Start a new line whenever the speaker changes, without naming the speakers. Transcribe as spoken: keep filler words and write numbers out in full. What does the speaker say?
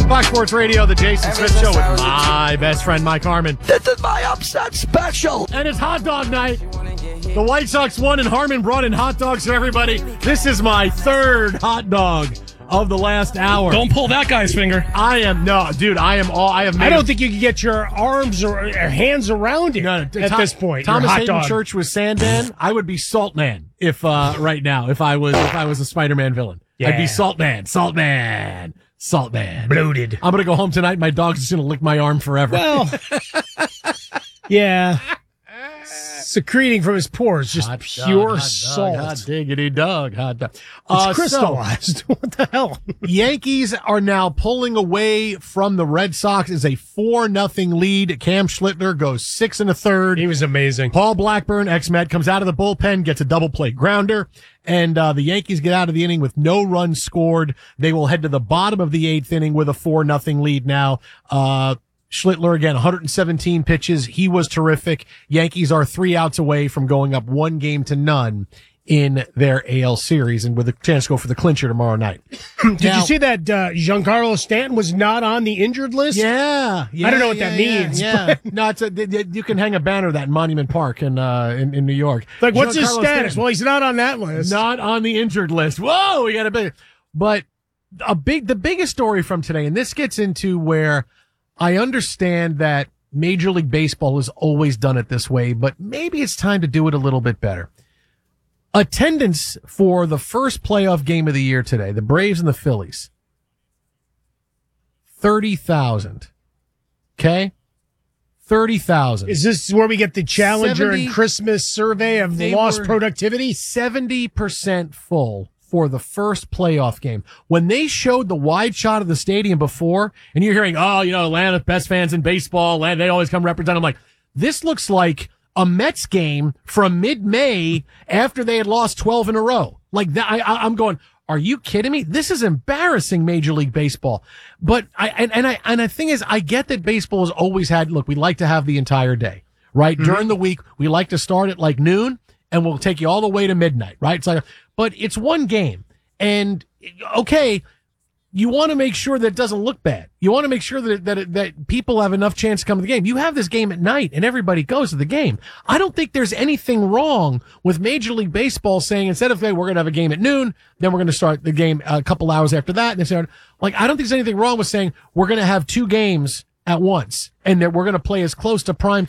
Fox Sports Radio, the Jason Smith Show with my best friend, Mike Harmon.
This is my upset special.
And it's hot dog night. The White Sox won, and Harmon brought in hot dogs for everybody. This is my third hot dog of the last hour.
Don't pull that guy's finger.
I am, no, dude, I am all, I have made
I don't
a,
think you can get your arms or, or hands around it
no, no,
at
Tom,
this point.
Thomas
hot
Hayden
dog.
Church was Sandman. I would be Saltman if, uh, right now, if I was, if I was a Spider-Man villain.
Yeah.
I'd be Saltman, Saltman, Saltman.
Bloated.
I'm going to go home tonight. My dog's just going to lick my arm forever.
Well, yeah. Secreting from his pores, just
Hot
pure
dog, hot
salt.
Dog, hot diggity dog, hot dog.
It's
Uh,
crystallized. what the hell?
So, Yankees are now pulling away from the Red Sox. It's a four nothing lead. Cam Schlittler goes six and a third.
He was amazing.
Paul Blackburn, ex-Met, comes out of the bullpen, gets a double play grounder, and uh, the Yankees get out of the inning with no runs scored. They will head to the bottom of the eighth inning with a four nothing lead now. Uh, Schlittler, again, one hundred seventeen pitches. He was terrific. Yankees are three outs away from going up one game to none in their A L series, and with a chance to go for the clincher tomorrow night.
Did
Now-
you see that uh, Giancarlo Stanton was not on the injured list?
Yeah, yeah.
I don't know what
yeah,
that
yeah,
means,
Yeah, no, it's a, th- th- you can hang a banner of that in Monument Park in uh in, in New York.
Like, what's his
Giancarlo
status?
Stanton,
Well, he's not on that list.
not on the injured list. Whoa, we got a big, but a big, the biggest story from today, and this gets into where I understand that Major League Baseball has always done it this way, but maybe it's time to do it a little bit better. Attendance for the first playoff game of the year today, the Braves and the Phillies, thirty thousand. Okay? thirty thousand.
Is this where we get the Challenger
seventy
and Christmas survey of
They
lost
were
productivity?
seventy percent full for the first playoff game. When they showed the wide shot of the stadium before, and you're hearing, oh, you know, Atlanta, best fans in baseball, Atlanta, they always come represent. I'm like, this looks like a Mets game from mid-May after they had lost twelve in a row. Like that, I, I, I'm going, are you kidding me? This is embarrassing, Major League Baseball. But I, and, and I, and the thing is, I get that baseball has always had, look, we like to have the entire day, right? Mm-hmm. During the week, we like to start at like noon, and we'll take you all the way to midnight, right? It's like, but it's one game. And okay, you want to make sure that it doesn't look bad. You want to make sure that, that, that people have enough chance to come to the game. You have this game at night and everybody goes to the game. I don't think there's anything wrong with Major League Baseball saying, instead of, hey, we're going to have a game at noon, then we're going to start the game a couple hours after that. And they start, like, I don't think there's anything wrong with saying we're going to have two games at once and that we're going to play as close to prime